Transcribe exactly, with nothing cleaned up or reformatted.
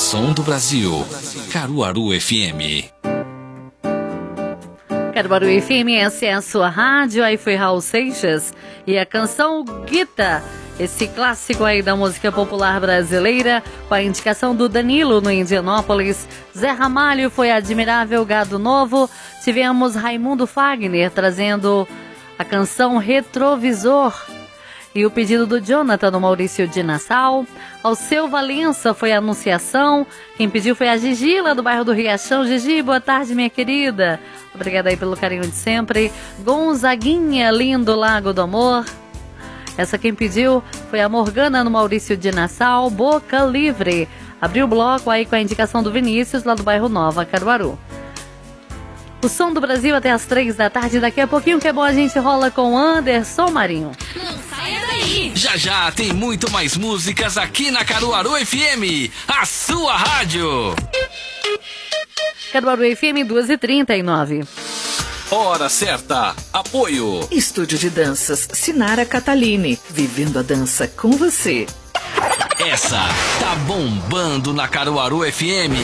som do Brasil. Caruaru F M. Caruaru F M, essa é a sua rádio. Aí foi Raul Seixas e a canção Guita, esse clássico aí da música popular brasileira, com a indicação do Danilo no Indianópolis. Zé Ramalho foi Admirável Gado Novo. Tivemos Raimundo Fagner trazendo a canção Retrovisor. E o pedido do Jonathan no Maurício de Nassau. Ao seu Valença foi a Anunciação. Quem pediu foi a Gigi, lá do bairro do Riachão. Gigi, boa tarde, minha querida. Obrigada aí pelo carinho de sempre. Gonzaguinha, lindo Lago do Amor. Essa quem pediu foi a Morgana no Maurício de Nassau. Boca Livre. Abriu o bloco aí com a indicação do Vinícius, lá do bairro Nova, Caruaru. O som do Brasil até as três da tarde. Daqui a pouquinho, que é bom, a gente rola com Anderson Marinho. Não saia daí! Já já tem muito mais músicas aqui na Caruaru F M, a sua rádio. Caruaru F M duas e trinta e nove. Hora certa. Apoio. Estúdio de Danças Sinara Catalini. Vivendo a dança com você. Essa tá bombando na Caruaru F M.